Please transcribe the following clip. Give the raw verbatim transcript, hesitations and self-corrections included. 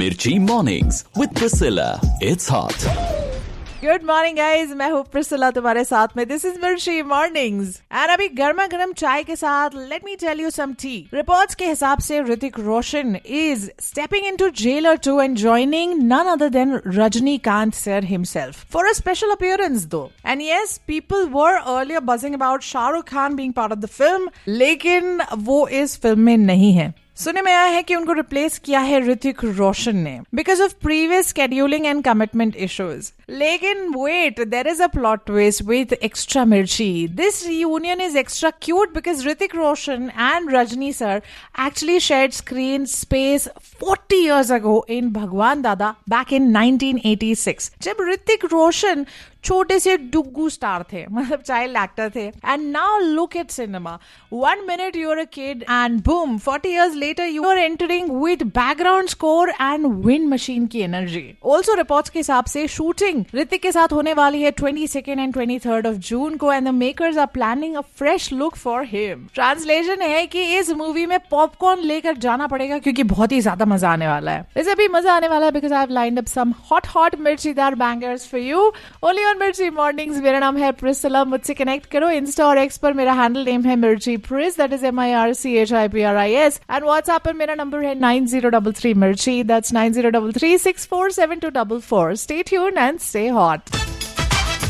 Mirchi Mornings with Priscilla. It's hot. Good morning guys, मैं हूँ Priscilla तुम्हारे साथ में. दिस इज मिर्ची मॉर्निंग्स एंड अभी गर्मा गर्म चाय के साथ let me tell you some tea. Reports के हिसाब से Hrithik Roshan is stepping into jailer to and joining none other than Rajinikanth sir himself for a special appearance दो. And yes, people were earlier buzzing about Shahrukh Khan being part of the film, लेकिन वो इस film में नहीं है. सुनने में आया है कि उनको रिप्लेस किया है ऋतिक रोशन ने because of previous scheduling and commitment issues. लेकिन wait, there is a plot twist with extra मिर्ची. This reunion is extra cute because Hrithik Roshan and Rajni sir actually shared screen space forty years ago इन भगवान दादा back in nineteen eighty six, जब ऋतिक रोशन छोटे से Duggu star थे, मतलब child actor थे. And now look at cinema. One minute you are a kid and boom, forty years later you are entering with background score and wind machine की energy. Also reports के हिसाब से shooting Hrithik के साथ होने वाली है twenty second and twenty third of June को and the makers are planning a fresh look for him. Translation है कि इस मूवी में पॉपकॉर्न लेकर जाना पड़ेगा क्योंकि बहुत ही ज्यादा मजा आने वाला है. वैसे भी मजा आने वाला है because I have lined up some hot hot मिर्चीदार bangers for you only मिर्ची मॉर्निंग्स. मेरा नाम है प्रिसिला. मुझसे कनेक्ट करो इंस्टा और एक्स पर. मेरा हैंडल नेम है मिर्ची प्रिस, that is M I R C H I P R I S. And WhatsApp पर मेरा नंबर है नाइन जीरो डबल थ्री मिर्ची, that's nine zero double three six four seven to double four. Stay tuned and stay hot.